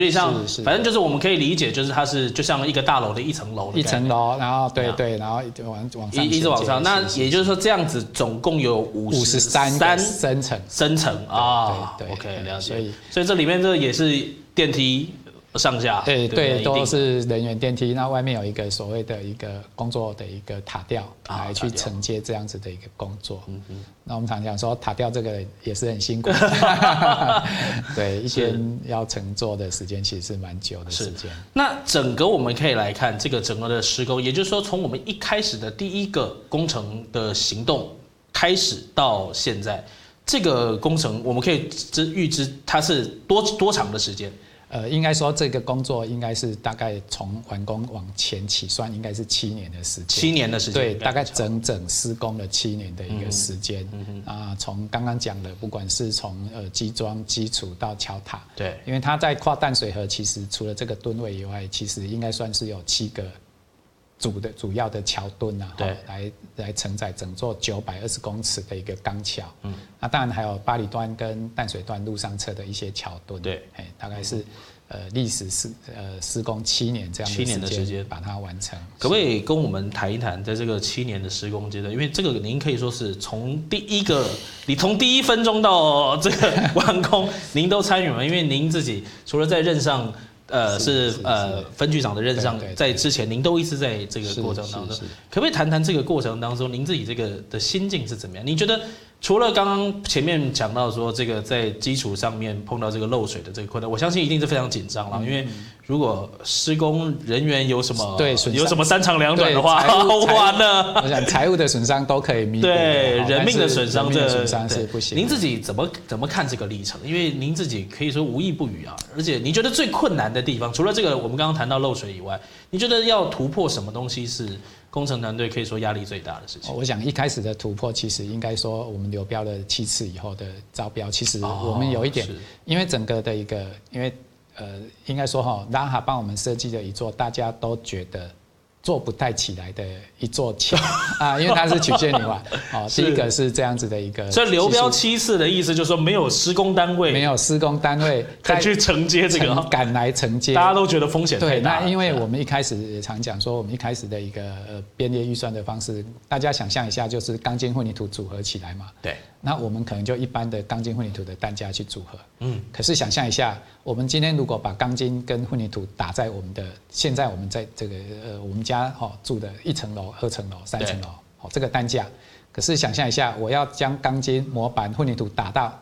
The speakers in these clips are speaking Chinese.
所以像反正就是我们可以理解，就是它是就像一个大楼的一层楼， 然后对，然后往上一直往上。那也就是说这样子总共有53个升层啊。OK， 了解。所以这里面这也是电梯上下， 对，都是人员电梯。那外面有一个所谓的一个工作的一个塔吊来去承接这样子的一个工作。那我们常讲说塔吊这个也是很辛苦，对，一天要乘坐的时间其实是蛮久的时间。 那整个我们可以来看这个整个的施工，也就是说从我们一开始的第一个工程的行动开始到现在，这个工程我们可以预知它是多长的时间？ 应该说这个工作应该是大概从完工往前起算，应该是7年的时间。7 年的时间， 对，大概整施工了7年的一个时间。从刚刚讲的，不管是从基桩、基础到桥塔， 对， 因为它在跨淡水河，其实除了这个吨位以外，其实应该算是有7个主要的桥墩啊，来承载整座920公尺的一个钢桥。那当然还有八里段跟淡水段路上侧的一些桥墩。 对， 大概是历时施工7年这样的时间把它完成。 可不可以跟我们谈一谈，在这个7年的施工阶段，因为这个您可以说是从你从第一分钟到这个完工，您都参与了，因为您自己除了在任上。分局长的任上，在之前您都一直在这个过程当中，可不可以谈谈这个过程当中您自己这个的心境是怎么样？你觉得除了刚刚前面讲到说这个在基础上面碰到这个漏水的这个困难，我相信一定是非常紧张了，因为如果施工人员有什么三长两短的话，哇那我想财务的损伤都可以弥补， 对人命的损伤是不行。 您自己怎么看这个历程？因为您自己可以说无意不语啊，而且你觉得最困难的地方，除了这个我们刚刚谈到漏水以外，你觉得要突破什么东西是工程团队可以说压力最大的事情？ 我想一开始的突破，其实应该说我们流标了7次以后的招标，其实我们有一点，因为整个的一个，因为应该说哈，拉哈帮我们设计的一座大家都觉得做不太起来的一座桥啊，因为它是曲线泥瓦。第一个是这样子的一个， 所以流标7次的意思就是说没有施工单位再去承接这个， 赶来承接， 大家都觉得风险太大。 对，那因为我们一开始也常讲说，我们一开始的一个编列预算的方式，大家想象一下，就是钢筋混凝土组合起来嘛。 对。 那我们可能就一般的钢筋混凝土的担架去组合。可是想象一下，我们今天如果把钢筋跟混凝土打在现在我们在这个我们家住的1层楼、2层楼、3层楼这个担架，可是想象一下，我要将钢筋、模板、混凝土打到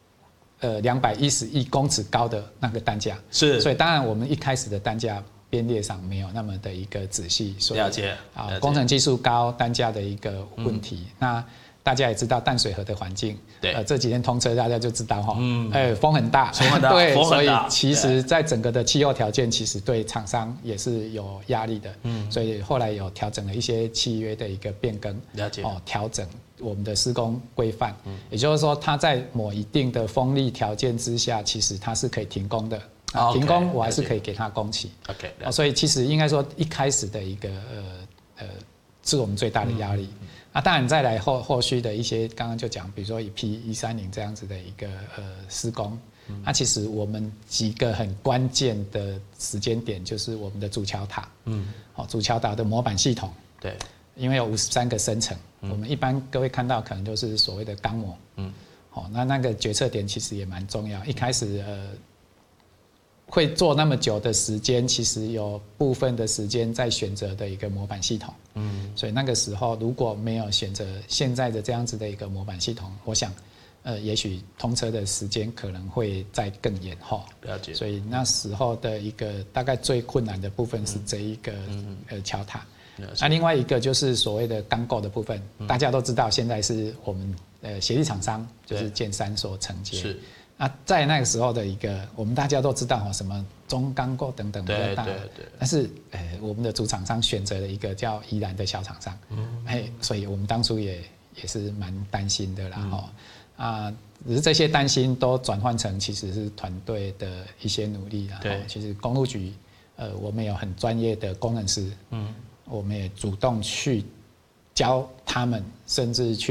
211公尺高的那个担架，所以当然我们一开始的担架编列上没有那么的一个仔细，所以工程技术高，担架的一个问题。那大家也知道淡水河的环境，这几天通车大家就知道风很大，对，所以其实在整个的气候条件，其实对厂商也是有压力的，所以后来有调整了一些契约的一个变更，调整我们的施工规范，也就是说，它在某一定的风力条件之下，其实它是可以停工的，停工我还是可以给它工期，所以其实应该说一开始的一个是我们最大的压力。当然再来后续的一些，刚刚就讲，比如说以 P130这样子的一个施工，其实我们几个很关键的时间点，就是我们的主桥塔，主桥塔的模板系统， 对， 因为有53个升层，我们一般各位看到可能就是所谓的钢模，那个决策点其实也蛮重要，一开始会做那么久的时间，其实有部分的时间在选择的一个模板系统，所以那个时候如果没有选择现在的这样子的一个模板系统，我想，也许通车的时间可能会再更延后。 了解。 所以那时候的一个大概最困难的部分是这一个桥塔。那另外一个就是所谓的钢构的部分，大家都知道现在是我们协力厂商就是建三所承接。是。在那个时候的一个，我们大家都知道什么中钢构等等比较大，但是我们的主厂商选择了一个叫宜兰的小厂商，所以我们当初也是蛮担心的啦，只是这些担心都转换成其实是团队的一些努力啦。其实公路局我们有很专业的工程师，我们也主动去教他们，甚至去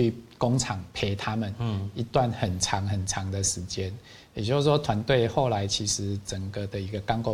工厂陪他们一段很长很长的时间。也就是说，团队后来其实整个的一个钢构